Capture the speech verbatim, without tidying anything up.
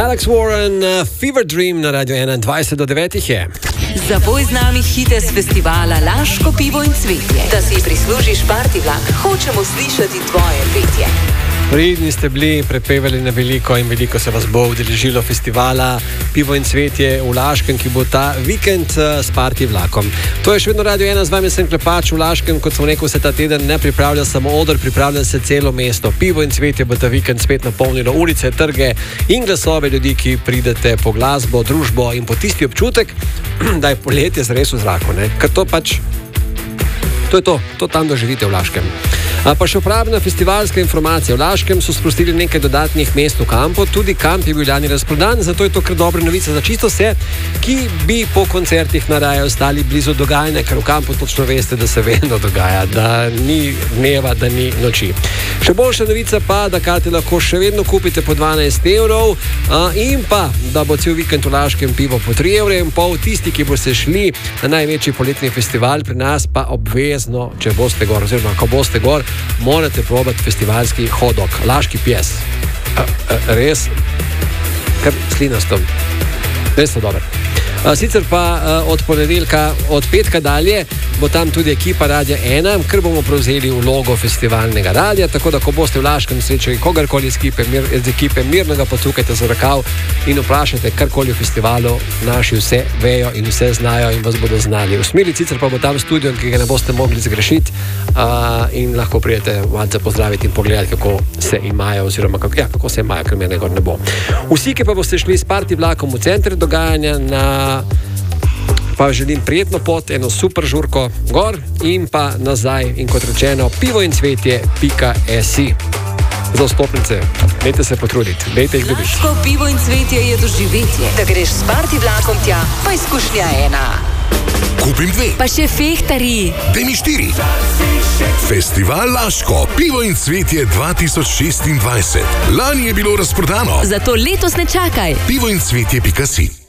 Alex Warren, uh, Fever Dream na Radio ena, dvajset do devetih je. Zapoj z nami hite z festivala Laško pivo in cvetje. Da si prislužiš party vlak, hočemo slišati tvoje petje. Pridni ste bili, prepevali na veliko in veliko se vas bo udeležilo festivala Pivo in cvetje v Laškem, ki bo ta vikend s party vlakom. To je še vedno Radio ena, z vami sem Klepač. V Laškem, kot sem rekel, se ta teden ne pripravlja samo oder, pripravlja se celo mesto. Pivo in cvetje bo ta vikend spet napolnilo ulice, trge in glasove ljudi, ki pridete po glasbo, družbo in po tisti občutek, da je poletje zares v zraku, ne? Ker to pač, to je to, to tam doživite v Laškem. A pa še upravna festivalska informacija. V Laškem so sprostili nekaj dodatnih mest v kampu, tudi kamp je bil lani razprodan, zato je to kar dobra novica za čisto vse, ki bi po koncertih na raje ostali blizu dogajanja, ker v kampu točno veste, da se vedno dogaja, da ni dneva, da ni noči. Še boljša novica pa, da karte lahko še vedno kupite po dvanajst evrov a, in pa, da bo cel vikend v Laškem pivo po tri evre in pol. Tisti, ki boste šli na največji poletni festival pri nas, pa obvezno, če boste gor, oziroma ko boste gor, morate probati festivalski hot-dog, laški pies. A, a, res, kar slinastom. Res so dober. A, sicer pa a, od ponedeljka, od petka dalje, bo tam tudi ekipa Radia ena, ker bomo prevzeli vlogo festivalnega radia, tako da ko boste v Laškem srečali kogarkoli iz ekipe, mir, iz ekipe mirnega pocukajte za rokav in vprašajte karkoli v festivalu, naši vse vejo in vse znajo in vas bodo znali. V Smili sicer pa bo tam studio, ki ga ne boste mogli zgrešiti uh, in lahko prijete malce pozdraviti in pogledati, kako se imajo oziroma kako, ja, kako se imajo, ker mene gor ne bo. Vsi, ki pa boste šli s party vlakom v center dogajanja, na pa želim prijetno pot, eno super žurko gor in pa nazaj in kot rečeno pivo in cvetje pika si. Za vstopnice, dajte se potruditi, dajte jih dobiti. Laško pivo in cvetje je doživetje, da greš s party vlakom tja, pa izkušnja ena. Kupim dve. Pa še fehtari. Daj mi štiri. Festival Laško, pivo in cvetje dva tisoč šestindvajset. Lani je bilo razprodano. Zato letos ne čakaj. pivo in cvetje pika si.